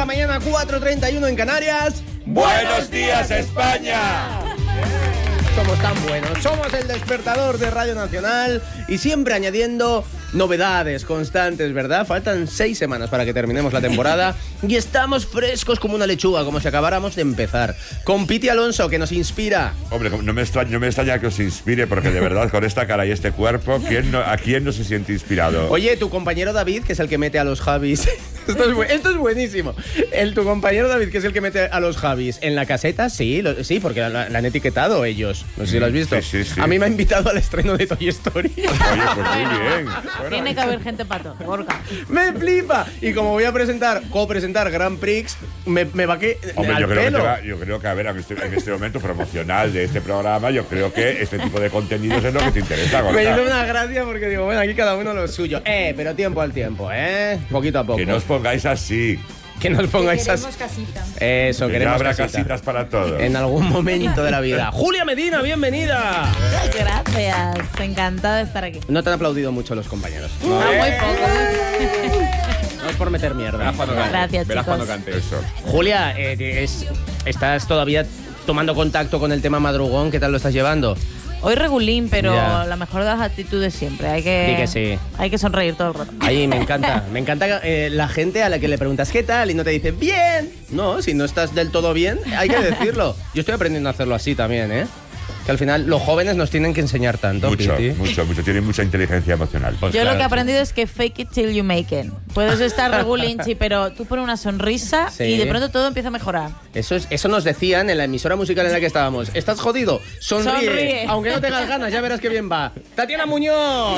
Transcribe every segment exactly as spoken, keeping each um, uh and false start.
la mañana, cuatro treinta y uno en Canarias. ¡Buenos días, España! Somos tan buenos, somos el despertador de Radio Nacional y siempre añadiendo novedades constantes, ¿verdad? Faltan seis semanas para que terminemos la temporada y estamos frescos como una lechuga, como si acabáramos de empezar. Con Piti Alonso, que nos inspira. Hombre, no me extraña, no me extraña que os inspire, porque de verdad, con esta cara y este cuerpo, ¿quién no, ¿a quién no se siente inspirado? Oye, tu compañero David, que es el que mete a los Javis. Esto es, bu- esto es buenísimo. El, tu compañero David, que es el que mete a los Javis en la caseta, sí, lo, sí, porque la, la han etiquetado ellos. No sé si lo has visto. Sí, sí, sí. A mí me ha invitado al estreno de Toy Story. Oye, pues muy bien. Bueno, Tiene que haber gente pato, Gorka. ¡Me flipa! Y como voy a presentar, co-presentar Grand Prix, me, me va que Hombre, al yo creo que, pelo. te va- yo creo que, a ver, en este, en este momento promocional de este programa, yo creo que este tipo de contenidos es lo que te interesa, Me Gorka. hizo una gracia porque digo, bueno, aquí cada uno lo suyo. Eh, pero tiempo al tiempo, ¿eh? Poquito a poco. Que no os pongáis así. Que nos pongáis así. Queremos casita. Eso, Que ya queremos habrá casita. casitas para todos. En algún momento de la vida. Julia Medina, bienvenida. Gracias, encantada de estar aquí. No te han aplaudido mucho los compañeros. No, muy poco. No es por meter mierda. Gracias, Verás chicos. cuando cante. Eso. Julia, eh, es- ¿estás todavía tomando contacto con el tema madrugón? ¿Qué tal lo estás llevando? Hoy regulín, pero Ya. la mejor de las actitudes siempre. Hay que, Di que sí. Hay que sonreír todo el rato. Ahí me encanta. Me encanta eh, la gente a la que le preguntas ¿qué tal? Y no te dice bien. No, si no estás del todo bien, hay que decirlo. Yo estoy aprendiendo a hacerlo así también, ¿eh? Que al final los jóvenes nos tienen que enseñar tanto, Mucho, Piti. mucho, mucho. Tienen mucha inteligencia emocional. Pues Yo claro. lo que he aprendido es que fake it till you make it. Puedes estar regulinchi, pero tú pones una sonrisa Sí. y de pronto todo empieza a mejorar. Eso, es, eso nos decían en la emisora musical en la que estábamos. ¿Estás jodido? Sonríe. Sonríe. Aunque no tengas ganas, ya verás qué bien va. ¡Tatiana Muñoz!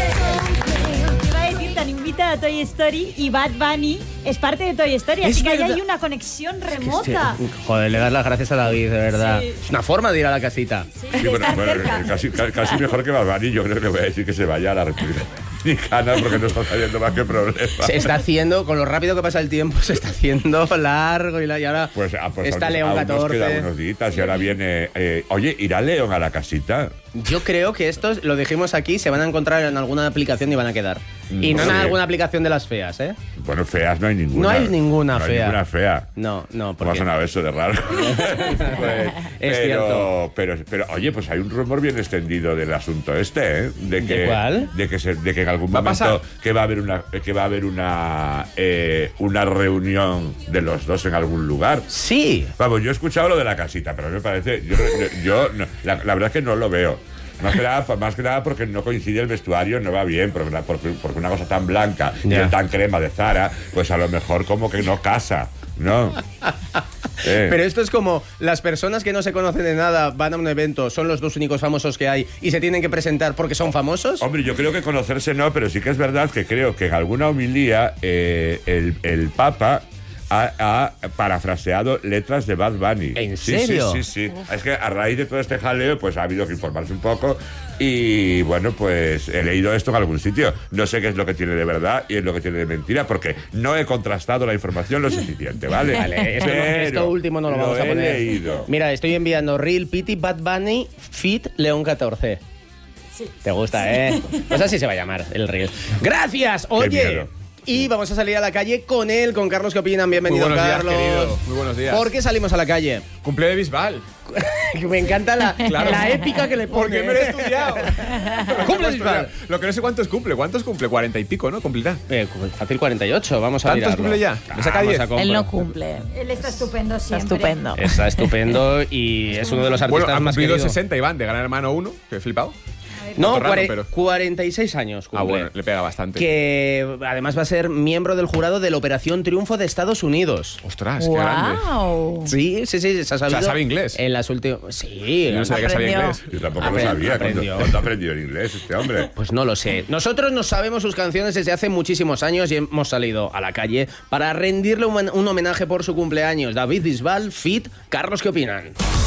Iba a decir, tan invita a Toy Story y Bad Bunny es parte de Toy Story, Es así que ahí verdad. hay una conexión remota. Sí, joder, le das las gracias a David, de verdad. Sí. Es una forma de ir a la casita. Sí, Sí, de bueno, estar bueno, cerca. casi, ca- casi mejor que Bad Bunny. Yo creo que le voy a decir que se vaya a la República Dominicana porque no está saliendo más que problemas. Se está haciendo, con lo rápido que pasa el tiempo, se está haciendo largo y, la, y ahora Pues, ah, pues está aún, León aún nos catorce. quedan unos días y ahora viene... eh, oye, ¿irá León a la casita? Yo creo que estos, lo dijimos aquí, se van a encontrar en alguna aplicación y van a quedar. Y no en Sí. alguna aplicación de las feas, ¿eh? Bueno, feas no hay ninguna. No hay ninguna no fea. hay ninguna fea. No, no, ¿Cómo ha porque... sonado eso de raro? Pues, Es pero, cierto. Pero, pero, oye, pues hay un rumor bien extendido del asunto este, ¿eh? De que, ¿De cuál? De que, se- de que en algún ¿Va a momento pasar? que va a haber una que va a haber una eh, una reunión de los dos en algún lugar. Sí. Vamos, yo he escuchado lo de la casita, pero me parece, yo, yo, yo no, la, la verdad es que no lo veo. Más que, nada, más que nada porque no coincide el vestuario, no va bien, porque, porque, porque una cosa tan blanca Ya. y tan crema de Zara, pues a lo mejor como que no casa, ¿no? Eh. Pero esto es como las personas que no se conocen de nada van a un evento, son los dos únicos famosos que hay y se tienen que presentar porque son famosos. Hombre, yo creo que conocerse no, pero sí que es verdad que creo que en alguna homilía eh, el, el Papa ha, ha parafraseado letras de Bad Bunny. ¿En Sí, serio? Sí, sí, sí. Es que a raíz de todo este jaleo, pues ha habido que informarse un poco y, bueno, pues he leído esto en algún sitio. No sé qué es lo que tiene de verdad y es lo que tiene de mentira, porque no he contrastado la información lo suficiente, ¿vale? Vale, esto, no- Pero esto último no lo vamos a he poner. leído. Mira, estoy enviando Real Pity Bad Bunny Fit León catorce. Sí. Te gusta, ¿eh? Pues así se va a llamar el Reel. Gracias, oye. miedo. Y vamos a salir a la calle con él, con Carlos. ¿Qué opinan? Bienvenido, Muy buenos días, Carlos. querido. Muy buenos días. ¿Por qué salimos a la calle? Cumple de Bisbal. Me encanta la, Claro. la épica que le pone. Porque me lo he estudiado. Cumple Me lo he Bisbal. estudiado. Lo que no sé cuántos cumple. ¿Cuántos cumple? Cuarenta y pico, ¿no? Cumplirá. Eh, fácil cuarenta y ocho, vamos a ¿Tantos mirarlo. cumple ya? ¿Me saca Vamos diez? a comprar. Él no cumple. Él está estupendo Está siempre. estupendo. Está estupendo y es uno de los artistas Bueno, ha más cumplido queridos. sesenta, Iván, de Gran Hermano uno, que he flipado. No, Rato raro, cuare- pero- cuarenta y seis años cumple. Ah, bueno, le pega bastante. Que además va a ser miembro del jurado de la Operación Triunfo de Estados Unidos. Ostras, qué grande. ¡Wow! Sí, sí, sí, se ha sabido. O sea, ¿sabe inglés? En las últimas. Sí, Yo no sabía que sabía Aprendió. inglés. Yo tampoco Aprend- lo sabía. ¿Cuándo, aprendió. cuándo ha aprendido el inglés este hombre? Pues no lo sé. Nosotros no sabemos sus canciones desde hace muchísimos años y hemos salido a la calle para rendirle un, un homenaje por su cumpleaños. David Bisbal, Fit, Carlos, ¿qué opinan?